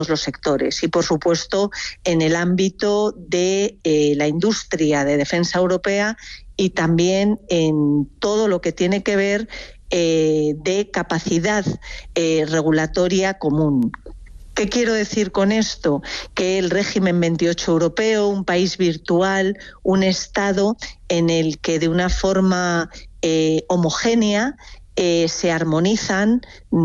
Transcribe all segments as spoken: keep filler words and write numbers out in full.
los sectores y, por supuesto, en el ámbito de eh, la industria de defensa europea y también en todo lo que tiene que ver eh, de capacidad eh, regulatoria común. ¿Qué quiero decir con esto? Que el régimen veintiocho europeo, un país virtual, un Estado en el que de una forma eh, homogénea eh, se armonizan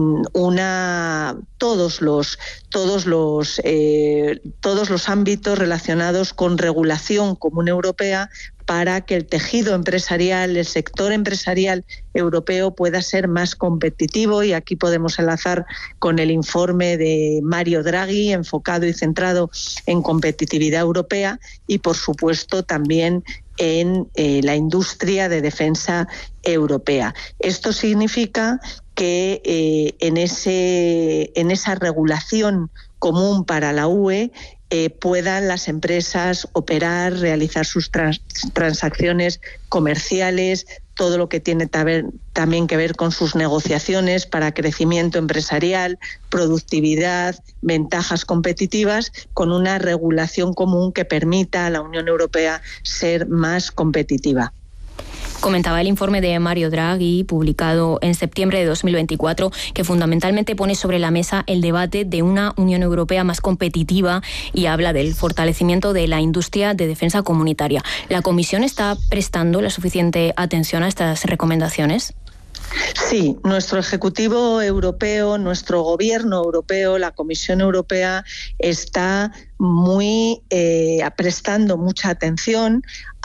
una todos los todos los eh, todos los ámbitos relacionados con regulación común europea para que el tejido empresarial, el sector empresarial europeo pueda ser más competitivo, y aquí podemos enlazar con el informe de Mario Draghi, enfocado y centrado en competitividad europea, y por supuesto también en eh, la industria de defensa europea. Esto significa que eh, en, ese, en esa regulación común para la U E eh, puedan las empresas operar, realizar sus trans, transacciones comerciales, todo lo que tiene también que ver con sus negociaciones para crecimiento empresarial, productividad, ventajas competitivas, con una regulación común que permita a la Unión Europea ser más competitiva. Comentaba el informe de Mario Draghi, publicado en septiembre de dos mil veinticuatro, que fundamentalmente pone sobre la mesa el debate de una Unión Europea más competitiva y habla del fortalecimiento de la industria de defensa comunitaria. ¿La Comisión está prestando la suficiente atención a estas recomendaciones? Sí, nuestro Ejecutivo Europeo, nuestro Gobierno Europeo, la Comisión Europea está muy eh, prestando mucha atención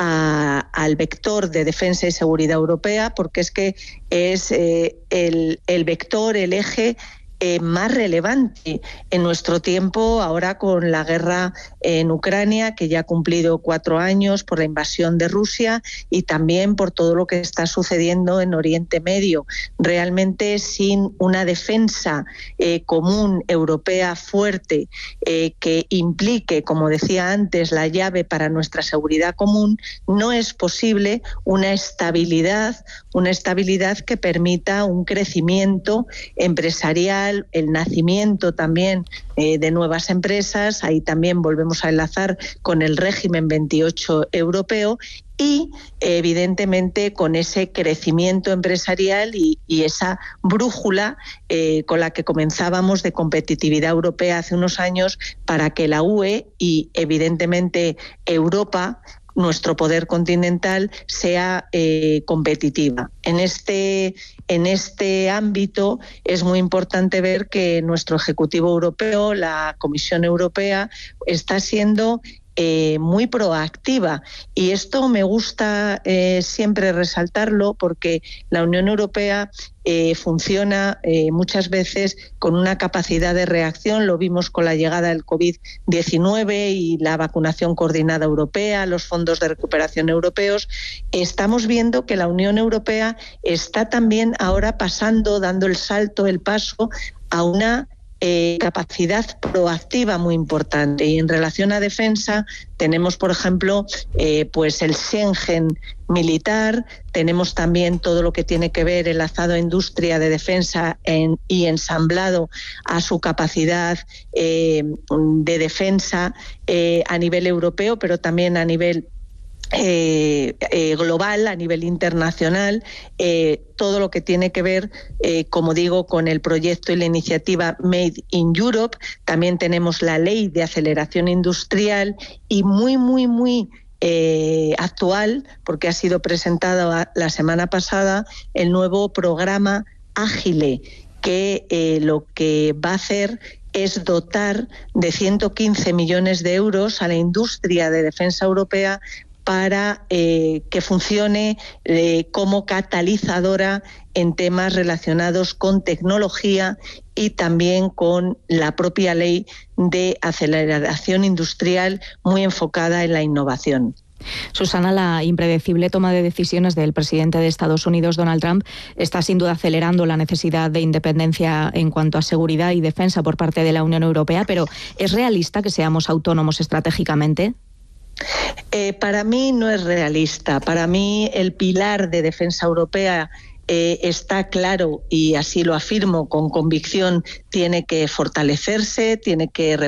a, al vector de defensa y seguridad europea, porque es que es eh, el, el vector, el eje Eh, más relevante en nuestro tiempo, ahora con la guerra en Ucrania, que ya ha cumplido cuatro años, por la invasión de Rusia, y también por todo lo que está sucediendo en Oriente Medio. Realmente, sin una defensa eh, común europea fuerte eh, que implique, como decía antes, la llave para nuestra seguridad común, no es posible una estabilidad, una estabilidad que permita un crecimiento empresarial, el nacimiento también eh, de nuevas empresas. Ahí también volvemos a enlazar con el régimen veintiocho europeo y evidentemente con ese crecimiento empresarial y, y esa brújula eh, con la que comenzábamos de competitividad europea hace unos años, para que la U E y evidentemente Europa, nuestro poder continental, sea eh, competitiva. En este, en este ámbito es muy importante ver que nuestro Ejecutivo Europeo, la Comisión Europea, está siendo Eh, muy proactiva, y esto me gusta eh, siempre resaltarlo, porque la Unión Europea eh, funciona eh, muchas veces con una capacidad de reacción. Lo vimos con la llegada del COVID diecinueve y la vacunación coordinada europea, los fondos de recuperación europeos. Estamos viendo que la Unión Europea está también ahora pasando, dando el salto, el paso a una Eh, capacidad proactiva muy importante. Y en relación a defensa tenemos, por ejemplo, eh, pues el Schengen militar, tenemos también todo lo que tiene que ver enlazado a industria de defensa en, y ensamblado a su capacidad eh, de defensa eh, a nivel europeo, pero también a nivel Eh, eh, global, a nivel internacional, eh, todo lo que tiene que ver, eh, como digo, con el proyecto y la iniciativa Made in Europe. También tenemos la ley de aceleración industrial, y muy, muy, muy eh, actual, porque ha sido presentado a, la semana pasada, el nuevo programa Ágile, que eh, lo que va a hacer es dotar de ciento quince millones de euros a la industria de defensa europea para eh, que funcione eh, como catalizadora en temas relacionados con tecnología y también con la propia ley de aceleración industrial, muy enfocada en la innovación. Susana, la impredecible toma de decisiones del presidente de Estados Unidos, Donald Trump, está sin duda acelerando la necesidad de independencia en cuanto a seguridad y defensa por parte de la Unión Europea, pero ¿es realista que seamos autónomos estratégicamente? Eh, para mí no es realista. Para mí el pilar de defensa europea eh, está claro, y así lo afirmo con convicción, tiene que fortalecerse, tiene que